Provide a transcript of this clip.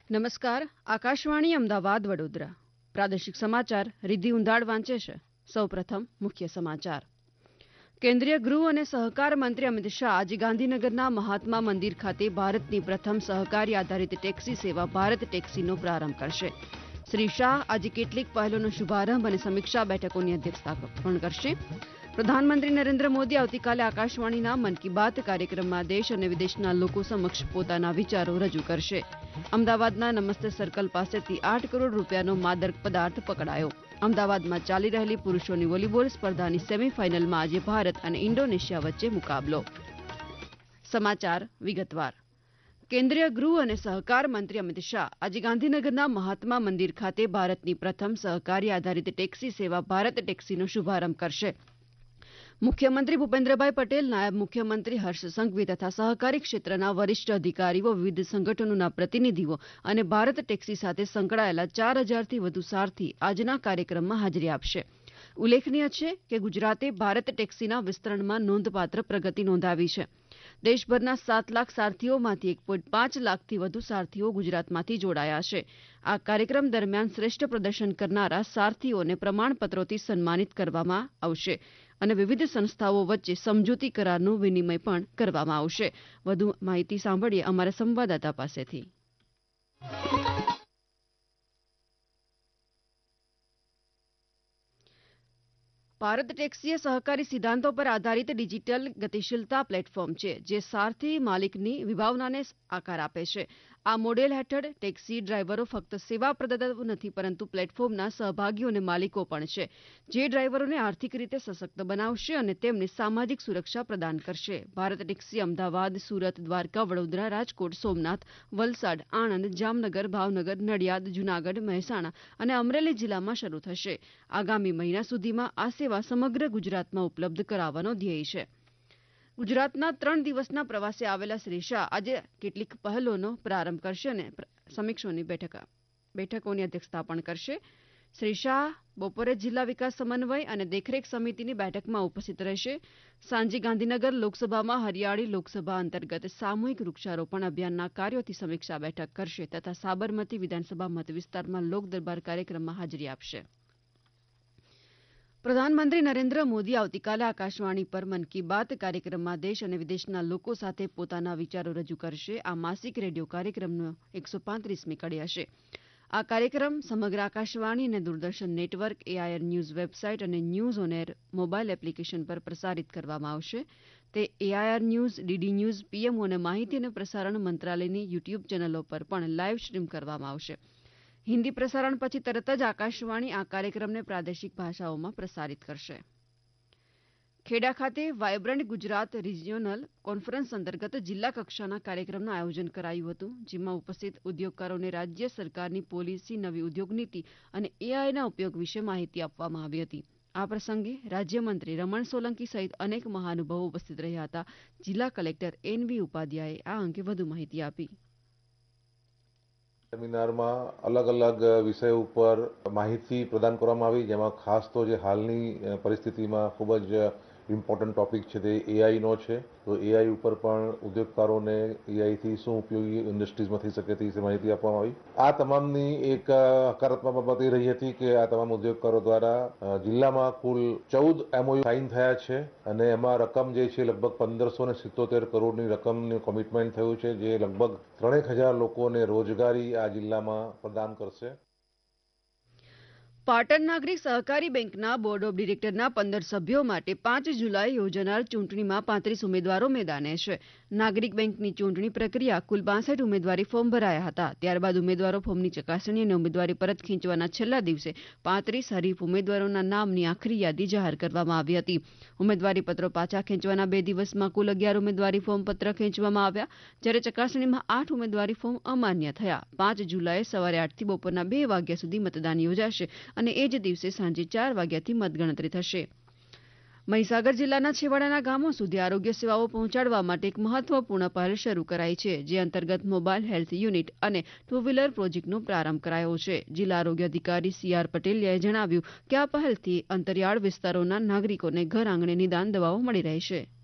નમસ્કાર. આકાશવાણી અમદાવાદ વડોદરા. પ્રાદેશિક સમાચાર રિદ્ધિ ઉંધાડ વાંચે છે. સૌપ્રથમ મુખ્ય સમાચાર. કેન્દ્રીય ગૃહ અને સહકાર મંત્રી અમિત શાહ આજે ગાંધીનગરના મહાત્મા મંદિર ખાતે ભારતની પ્રથમ સહકારી આધારિત ટેક્સી સેવા ભારત ટેક્સીનો પ્રારંભ કરશે. શ્રી શાહ આજે કેટલીક પહેલોનો શુભારંભ અને સમીક્ષા બેઠકોની અધ્યક્ષતા પણ કરશે. પ્રધાનમંત્રી નરેન્દ્ર મોદી આવતીકાલે આકાશવાણીના મન કી બાત કાર્યક્રમમાં દેશ અને વિદેશના લોકો સમક્ષ પોતાના વિચારો રજૂ કરશે. અમદાવાદના નમસ્તે સર્કલ પાસેથી 8 કરોડ રૂપિયાનો માદક પદાર્થ પકડાયો. અમદાવાદમાં ચાલી રહેલી પુરુષોની વોલીબોલ સ્પર્ધાની સેમીફાઇનલમાં આજે ભારત અને ઇન્ડોનેશિયા વચ્ચે મુકાબલો. સમાચાર વિગતવાર. કેન્દ્રીય ગૃહ અને સહકાર મંત્રી અમિત શાહ આજે ગાંધીનગરના મહાત્મા મંદિર ખાતે ભારતની પ્રથમ સહકારી આધારિત ટેક્સી સેવા ભારત ટેક્સીનો શુભારંભ કરશે. મુખ્યમંત્રી ભૂપેન્દ્રભાઈ પટેલ, નાયબ મુખ્યમંત્રી હર્ષ સંઘવી તથા સહકારી ક્ષેત્રના વરિષ્ઠ અધિકારીઓ, વિવિધ સંગઠનોના પ્રતિનિધિઓ અને ભારત ટેક્સી સાથે સંકળાયેલા 4000થી વધુ સારથી આજના કાર્યક્રમમાં હાજરી આપશે. ઉલ્લેખનીય છે કે ગુજરાતે ભારત ટેક્સીના વિસ્તરણમાં નોંધપાત્ર પ્રગતિ નોંધાવી છે. દેશભરના 7 લાખ સારથીઓમાંથી 1.5 લાખથી વધુ સારથીઓ ગુજરાતમાંથી જોડાયા છે. આ કાર્યક્રમ દરમિયાન શ્રેષ્ઠ પ્રદર્શન કરનારા સારથીઓને પ્રમાણપત્રોથી સન્માનિત કરવામાં આવશે અને વિવિધ સંસ્થાઓ વચ્ચે સમજૂતી કરારનું વિનિમય પણ કરવામાં આવશે. વધુ માહિતી સાંભળીએ અમારા સંવાદદાતા પાસેથી. ભારત ટેક્સી એ સહકારી સિદ્ધાંતો પર આધારિત ડિજિટલ ગતિશીલતા પ્લેટફોર્મ છે, જે સારથી માલિકની વિભાવનાને આકાર આપે છે. આ મોડેલ હેઠળ ટેક્સી ડ્રાઈવરો ફક્ત સેવા પ્રદાતાઓ નથી, પરંતુ પ્લેટફોર્મના સહભાગીઓ અને માલિકો પણ છે, જે ડ્રાઈવરોને આર્થિક રીતે સશક્ત બનાવશે અને તેમને સામાજિક સુરક્ષા પ્રદાન કરશે. ભારત ટેક્સી અમદાવાદ, સુરત, દ્વારકા, વડોદરા, રાજકોટ, સોમનાથ, વલસાડ, આણંદ, જામનગર, ભાવનગર, નડિયાદ, જૂનાગઢ, મહેસાણા અને અમરેલી જિલ્લામાં શરૂ થશે. આગામી મહિના સુધીમાં આ સેવા સમગ્ર ગુજરાતમાં ઉપલબ્ધ કરાવવાનો ધ્યેય છે. ગુજરાતના 3 દિવસના પ્રવાસે આવેલા શ્રી શાહ આજે કેટલીક પહેલોનો પ્રારંભ કરશે અને સમીક્ષાની બેઠકોની અધ્યક્ષતા પણ કરશે. શ્રી શાહ બપોરે જિલ્લા વિકાસ સમન્વય અને દેખરેખ સમિતિની બેઠકમાં ઉપસ્થિત રહેશે. સાંજે ગાંધીનગર લોકસભામાં હરિયાળી લોકસભા અંતર્ગત સામૂહિક વૃક્ષારોપણ અભિયાનના કાર્યોથી સમીક્ષા બેઠક કરશે તથા સાબરમતી વિધાનસભા મત વિસ્તારમાં લોકદરબાર કાર્યક્રમમાં હાજરી આપશે. પ્રધાનમંત્રી નરેન્દ્ર મોદી આવતીકાલે આકાશવાણી પર મન કી બાત કાર્યક્રમમાં દેશ અને વિદેશના લોકો સાથે પોતાના વિચારો રજૂ કરશે. આ માસિક રેડિયો કાર્યક્રમનો 135મી કડી હશે. આ કાર્યક્રમ સમગ્ર આકાશવાણી અને Doordarshan network, AIR news website અને news on air mobile application પર પ્રસારિત કરવામાં આવશે. તે AIR news, DD news, PMO અને માહિતી અને પ્રસારણ મંત્રાલયની યુટ્યુબ ચેનલો પર પણ લાઈવ સ્ટ્રીમ કરવામાં આવશે. હિન્દી પ્રસારણ પછી તરત જ આકાશવાણી આ કાર્યક્રમને પ્રાદેશિક ભાષાઓમાં પ્રસારિત કરશે. ખેડા ખાતે વાયબ્રન્ટ ગુજરાત રિજિયોનલ કોન્ફરન્સ અંતર્ગત જિલ્લા કક્ષાના કાર્યક્રમનું આયોજન કરાયું હતું, જેમાં ઉપસ્થિત ઉદ્યોગકારોને રાજ્ય સરકારની પોલિસી, નવી ઉદ્યોગ નીતિ અને એઆઈના ઉપયોગ વિશે માહિતી આપવામાં આવી હતી. આ પ્રસંગે રાજ્યમંત્રી રમણ સોલંકી સહિત અનેક મહાનુભાવો ઉપસ્થિત રહ્યા હતા. જિલ્લા કલેક્ટર એનવી ઉપાધ્યાયે આ અંગે વધુ માહિતી આપી. સેમિનારમાં અલગ અલગ વિષય ઉપર માહિતી પ્રદાન કરવામાં આવી, જેમાં ખાસ તો જે હાલની પરિસ્થિતિમાં ખૂબ જ ઇમ્પોર્ટન્ટ ટોપિક છે તે એઆઈનો છે. તો એઆઈ ઉપર પણ ઉદ્યોગકારોને એઆઈથી શું ઉપયોગી ઇન્ડસ્ટ્રીઝમાં થઈ શકે તે વિશે માહિતી આપવામાં આવી. આ તમામની એક હકારાત્મક બાબત એ રહી હતી કે આ તમામ ઉદ્યોગકારો દ્વારા જિલ્લામાં કુલ 14 MOU સાઇન થયા છે અને એમાં રકમ જે છે લગભગ 1577 કરોડની રકમનું કમિટમેન્ટ થયું છે, જે લગભગ 3000 લોકોને રોજગારી આ જિલ્લામાં પ્રદાન કરશે. પાટણ નાગરિક સહકારી બેંકના બોર્ડ ઓફ ડિરેક્ટરના 15 સભ્યો માટે 5 જુલાઈ યોજાનાર ચૂંટણીમાં 35 ઉમેદવારો મેદાને છે. નાગરિક બેંકની ચૂંટણી પ્રક્રિયા કુલ 62 ઉમેદવારી ફોર્મ ભરાયા હતા. ત્યારબાદ ઉમેદવારો ફોર્મની ચકાસણી અને ઉમેદવારી પરત ખેંચવાના છેલ્લા દિવસે 35 હરીફ ઉમેદવારોના નામની આખરી યાદી જાહેર કરવામાં આવી હતી. ઉમેદવારી પત્રો પાછા ખેંચવાના 2 દિવસમાં કુલ 11 ઉમેદવારી ફોર્મ પત્ર ખેંચવામાં આવ્યા, જ્યારે ચકાસણીમાં 8 ઉમેદવારી ફોર્મ અમાન્ય થયા. 5 જુલાઈએ સવારે 8થી બપોરના 2 વાગ્યા સુધી મતદાન યોજાશે અને એ જ દિવસે સાંજે 4 વાગ્યાથી મતગણતરી થશે. મહીસાગર જિલ્લાના છેવાડાના ગામો સુધી આરોગ્ય સેવાઓ પહોંચાડવા માટે એક મહત્વપૂર્ણ પહેલ શરૂ કરાઈ છે, જે અંતર્ગત મોબાઈલ હેલ્થ યુનિટ અને 2 વ્હીલર પ્રોજેક્ટનો પ્રારંભ કરાયો છે. જિલ્લા આરોગ્ય અધિકારી CR પટેલે જણાવ્યું કે આ પહેલથી અંતરિયાળ વિસ્તારોના નાગરિકોને ઘર આંગણે નિદાન દવાઓ મળી રહેશે.